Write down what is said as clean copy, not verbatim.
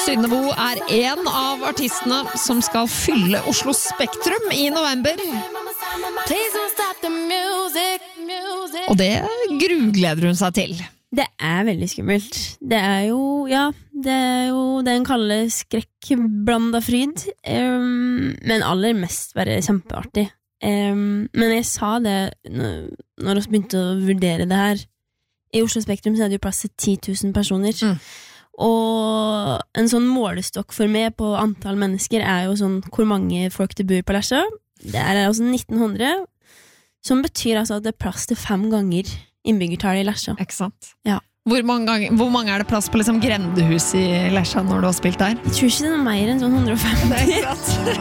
Synnebo en av artistene som skal fylle Oslo Spektrum I november. Og det grugleder hun seg til. Det veldig skummelt. Det jo, ja, det jo den kaller skrekkblanda fryd. Men aller mest bare kjempeartig. Men jeg sa det når vi begynte å vurdere det her. I Oslo Spektrum så det jo plass til 10 000 personer. Og en sånn målestokk for meg på antall mennesker jo sånn hvor mange folk det bor på Lesja. Det altså 1900, som betyr altså at det plass til 5 ganger innbyggertallet I Lesja. Ikke sant? Ja. Hvor mange det plass på liksom grendehus I Lesja når du har spilt der? Jeg tror ikke det mer enn sånn 150. Det ikke sant?